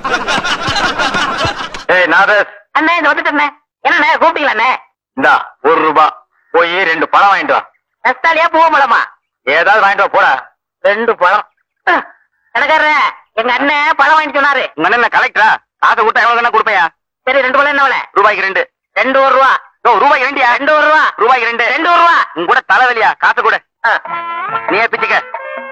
ஏய் நாதஸ், அண்ணே இந்த வந்துட்டே. என்னண்ணே கூப்பிட்டீங்களா அண்ணே? இந்தா 1 ரூபாய். போய் 2 பழம் வாங்கிட்டு வா. நஸ்தாலியா பூ பழமா? ஏதாவது வாங்கிட்டு வா போடா. 2 பழம். கடைக்காரரே, எங்க அண்ணன் பழம் வாங்கிட்டு சொன்னாரு. உங்க அண்ணன் கலெக்டரா? காசை கொடுத்தா எவ்வளவு வேணா கொடுப்பையா? சரி 2 பழம் என்ன விலை? ரூபாய்க்கு 2. 2 1 ரூபா. ரூபாய்க்கு 2யா? 2 1 ரூபா. ரூபாய்க்கு 2. 2 1 ரூபா. உங்க கூட தலைவலியா? காசு கூட. நீயே பிச்சுக்க.